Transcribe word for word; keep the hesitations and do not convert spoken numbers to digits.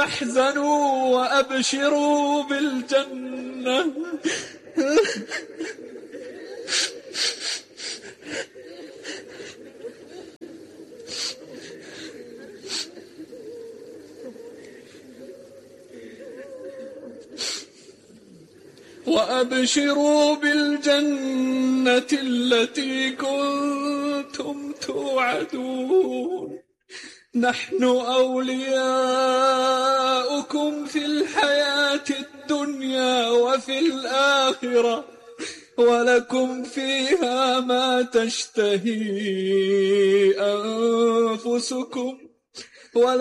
تحزنوا وأبشروا بالجنة. وأبشروا بالجنة التي كنتم توعدون. نحن أولياؤكم في الحياة الدنيا وفي الآخرة، ولكم فيها ما تشتهي أنفسكم